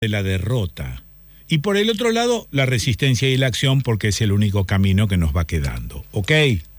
de la derrota. Y por el otro lado, la resistencia y la acción, porque es el único camino que nos va quedando. ¿Ok?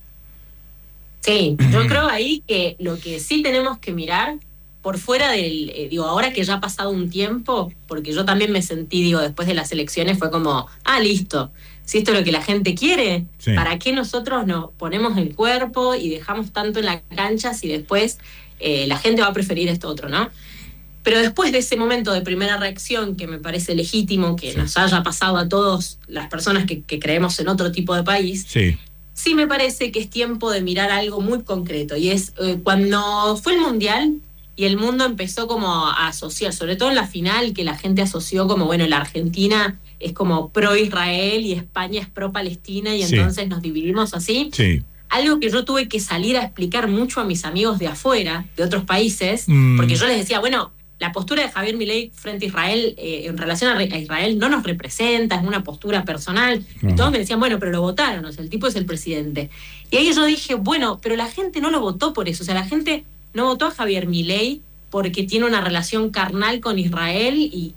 Sí, yo creo ahí que lo que sí tenemos que mirar, por fuera del, ahora que ya ha pasado un tiempo, porque yo también me sentí, después de las elecciones fue como, listo, si esto es lo que la gente quiere, sí. ¿Para qué nosotros nos ponemos el cuerpo y dejamos tanto en la cancha si después la gente va a preferir esto otro, ¿no? Pero después de ese momento de primera reacción, que me parece legítimo que nos haya pasado a todas las personas que creemos en otro tipo de país, sí me parece que es tiempo de mirar algo muy concreto. Y es cuando fue el Mundial y el mundo empezó como a asociar, sobre todo en la final, que la gente asoció como, bueno, la Argentina es como pro-Israel y España es pro-Palestina y entonces nos dividimos así. Sí. Algo que yo tuve que salir a explicar mucho a mis amigos de afuera, de otros países, porque yo les decía, bueno, la postura de Javier Milei frente a Israel, en relación a Israel, no nos representa, es una postura personal. Y todos me decían, bueno, pero lo votaron, o sea, el tipo es el presidente. Y ahí yo dije, bueno, pero la gente no lo votó por eso. O sea, la gente no votó a Javier Milei porque tiene una relación carnal con Israel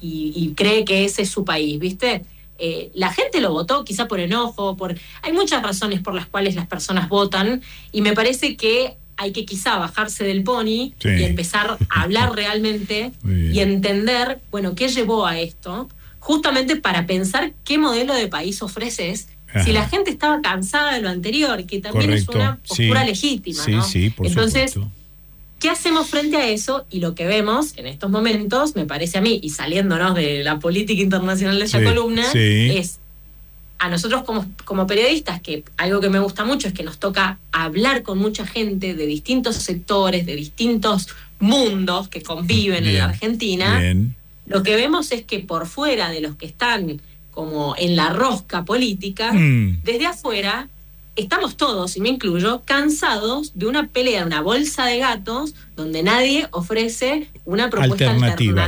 y cree que ese es su país, ¿viste? La gente lo votó quizá por enojo, hay muchas razones por las cuales las personas votan, y me parece que hay que quizá bajarse del pony y empezar a hablar realmente y entender, bueno, qué llevó a esto, justamente para pensar qué modelo de país ofreces. Si la gente estaba cansada de lo anterior, que también es una postura legítima, ¿no? Sí, por Entonces, supuesto. ¿qué hacemos frente a eso? Y lo que vemos en estos momentos, me parece a mí, y saliéndonos de la política internacional de esta columna, es a nosotros como periodistas, que algo que me gusta mucho es que nos toca hablar con mucha gente de distintos sectores, de distintos mundos que conviven en la Argentina. Lo que vemos es que por fuera de los que están como en la rosca política, desde afuera estamos todos, y me incluyo, cansados de una pelea, de una bolsa de gatos, donde nadie ofrece una propuesta alternativa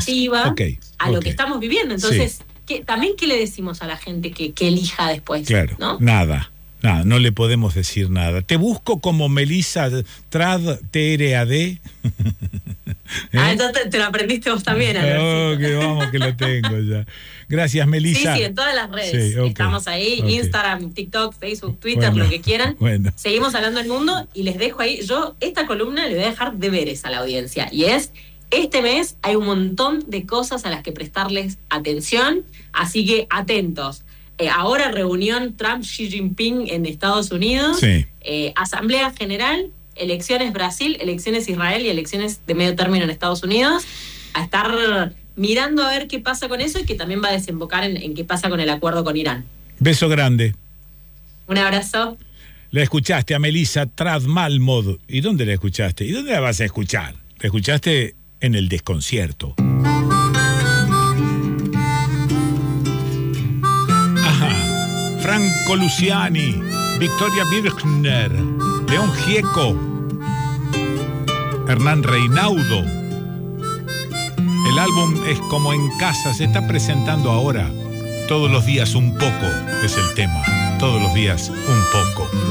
a lo que estamos viviendo. Entonces, ¿qué le decimos a la gente que elija después? Claro, ¿no? Nada, no le podemos decir nada. Te busco como Melissa Trad, TRAD. Entonces te lo aprendiste vos también, Vamos, que lo tengo ya. Gracias, Melissa. Sí, en todas las redes. Estamos ahí, Instagram, TikTok, Facebook, Twitter, lo que quieran. Seguimos hablando del mundo y les dejo ahí. Yo esta columna le voy a dejar deberes a la audiencia, y es: este mes hay un montón de cosas a las que prestarles atención, así que atentos. Ahora reunión Trump-Xi Jinping en Estados Unidos, Asamblea General, elecciones Brasil, elecciones Israel y elecciones de medio término en Estados Unidos. A estar mirando a ver qué pasa con eso, y que también va a desembocar en qué pasa con el acuerdo con Irán. Beso grande. Un abrazo. La escuchaste a Melissa Trad Malmod. ¿Y dónde la escuchaste? ¿Y dónde la vas a escuchar? La escuchaste en el desconcierto. Franco Luciani, Victoria Birchner, León Gieco, Hernán Reinaudo. El álbum es como en casa, se está presentando ahora. Todos los días un poco es el tema. Todos los días un poco.